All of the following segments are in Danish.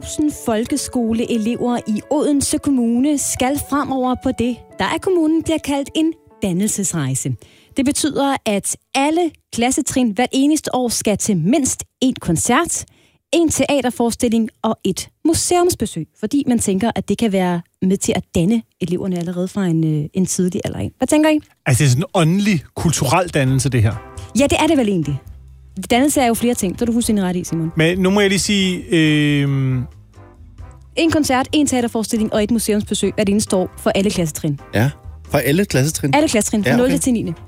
1000 folkeskoleelever i Odense Kommune skal fremover på det, der af kommunen bliver kaldt en dannelsesrejse. Det betyder, at alle klassetrin hvert eneste år skal til mindst en koncert, en teaterforestilling og et museumsbesøg, fordi man tænker, at det kan være med til at danne eleverne allerede fra en tidlig alder. Hvad tænker I? Altså, det er sådan en åndelig, kulturel dannelse, det her. Ja, det er det vel egentlig. Dannelse er jo flere ting. Det er du fuldstændig ret i, Simon. Men nu må jeg lige sige... En koncert, en teaterforestilling og et museumsbesøg hvert eneste år for alle klassetrin. Ja, for alle klassetrin? Alle klassetrin, fra 0 til 9.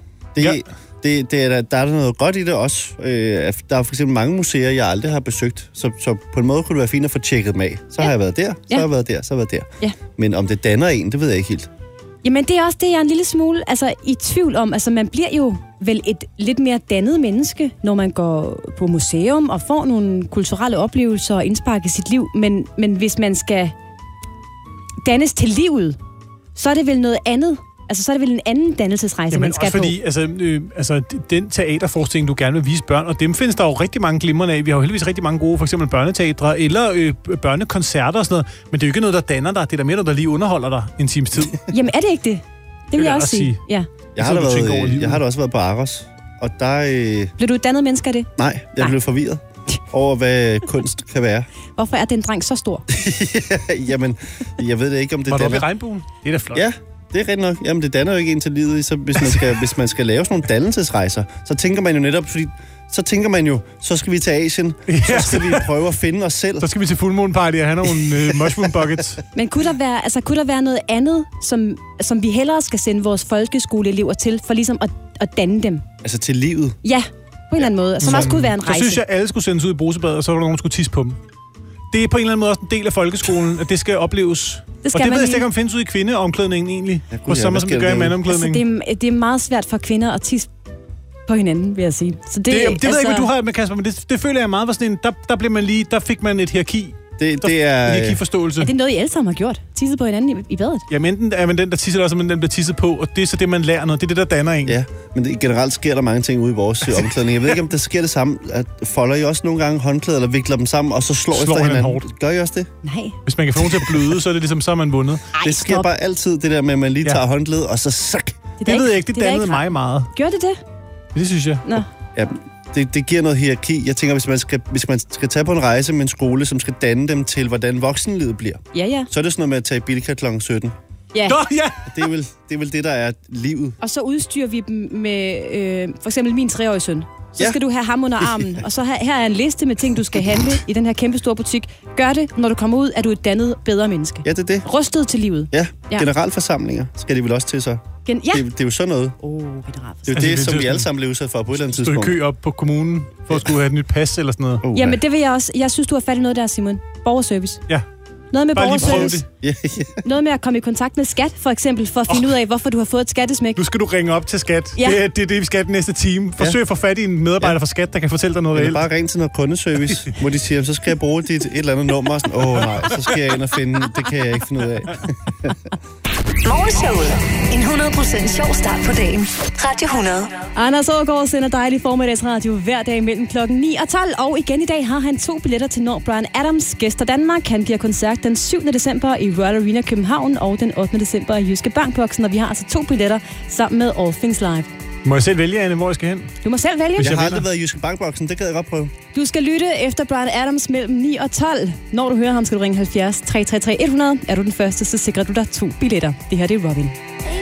Der er noget godt i det også. Der er for eksempel mange museer, jeg aldrig har besøgt, så på en måde kunne det være fint at få tjekket dem af. Så har jeg været der, så har jeg været der, så har jeg været der. Ja. Men om det danner en, det ved jeg ikke helt. Jamen, det er også det, jeg er en lille smule i tvivl om. Altså, man bliver jo vel et lidt mere dannet menneske, når man går på museum og får nogle kulturelle oplevelser og indspark i sit liv. Men hvis man skal dannes til livet, så er det vel noget andet. Altså, så er det vel en anden dannelsesrejse, man skal fordi, altså, den teaterforestilling, du gerne vil vise børn, og dem findes der jo rigtig mange glimrende af. Vi har jo heldigvis rigtig mange gode, for eksempel børneteatre eller børnekoncerter og sådan noget. Men det er jo ikke noget, der danner dig. Det er da mere noget, der lige underholder dig en times tid. Jamen, er det ikke det? Det vil jeg også sige. Ja. Jeg har da også været på Aros, og der... Blev du et dannet menneske af det? Nej, jeg blev forvirret over, hvad kunst kan være. Hvorfor er den dreng så stor? Jamen, jeg ved det ikke, om det danner... Var du oppe i regnbuen? Det er da flot. Ja. Det er rigtigt nok. Jamen, det danner jo ikke en til livet. Så hvis man skal lave sådan nogle dannelsesrejser, så tænker man jo netop, fordi så skal vi til Asien, så skal vi prøve at finde os selv. Så skal vi til Full Moon Party og have nogle mushroom buckets. Men kunne der være noget andet, som vi hellere skal sende vores folkeskoleelever til, for ligesom at danne dem? Altså til livet? Ja, på en eller anden måde. Som også kunne være en rejse. Så synes jeg, alle skulle sendes ud i brusebadet, og så var der nogen, der skulle tisse på dem. Det er på en eller anden måde også en del af folkeskolen, at det skal opleves. Og det ved jeg ikke, om findes ud i kvindeomklædningen egentlig. På samme som det gør i mandomklædningen. Altså, det er meget svært for kvinder at tisse på hinanden, vil jeg sige. Så det ved jeg ikke, hvad du har med, Kasper, men det føler jeg meget var sådan en, der fik man et hierarki. Det er hierarkiforståelse. Er det noget, I alle sammen har gjort? Tisset på hinanden i badet? Jamen, enten er man den, der tisser, eller også men den bliver tisset på, og det er så det, man lærer noget. Det er det, der danner en. Ja, men generelt sker der mange ting ude i vores omklædning. Jeg ved ikke, om der sker det samme. Folder I også nogle gange håndklæder, eller vikler dem sammen, og så slår efter hinanden? Hårdt. Gør I også det? Nej. Hvis man kan få nogen til at bløde, så er det ligesom, så er man vundet. Det sker bare altid, det der med, at man lige tager håndklædet, og så sak. Det ved jeg ikke, det dannede mig meget. Gjorde det det? Det synes jeg. Nå. Ja, det giver noget hierarki. Jeg tænker, hvis man skal tage på en rejse med en skole, som skal danne dem til, hvordan voksenlivet bliver, så er det sådan noget med at tage Bilka kl. 17. Ja. Nå, ja. Det er vel det, der er livet. Og så udstyrer vi dem med for eksempel min 3-årige søn. Så skal du have ham under armen. Og så her er en liste med ting, du skal handle i den her kæmpe store butik. Gør det, når du kommer ud, er du et dannet, bedre menneske. Ja, det er det. Rustet til livet. Ja, generalforsamlinger skal de vel også til så. Ja. Det er jo sådan noget. Det er jo det, som vi alle sammen blev udsat for på et eller andet tidspunkt. Stå i kø op på kommunen for at skulle have et nyt pas eller sådan noget. Jamen, det vil jeg også. Jeg synes, du har fat i noget der, Simon. Borgerservice. Ja. Noget med borgerservice. Yeah. Noget med at komme i kontakt med skat, for eksempel, for at finde ud af, hvorfor du har fået et skattesmæk. Nu skal du ringe op til skat. Ja. Det er det, vi skal den næste time. Forsøg at få fat i en medarbejder fra skat, der kan fortælle dig noget reelt. Bare ring til noget kundeservice, hvor de siger, så skal jeg bruge dit et eller andet nummer. Nej, så skal jeg ind og finde, det kan jeg ikke finde ud af. Morgenshowet. En 100% sjov start på dagen. Radio 100. Anders Aagaard sender dejlig formiddagsradio hver dag mellem klokken 9 og 12. Og igen i dag har han 2 billetter til når Bryan Adams gæster Danmark. Han giver koncert den 7. december i Royal Arena København og den 8. december i Jyske Bankboksen. Og vi har altså 2 billetter sammen med All Things Live. Må jeg selv vælge, Anne, hvor jeg skal hen? Du må selv vælge. Jeg har aldrig været i Jyske Bankboksen, det gad jeg godt prøve. Du skal lytte efter Bryan Adams mellem 9 og 12. Når du hører ham, skal du ringe 70 333 100. Er du den første, så sikrer du dig 2 billetter. Det her det er Robin.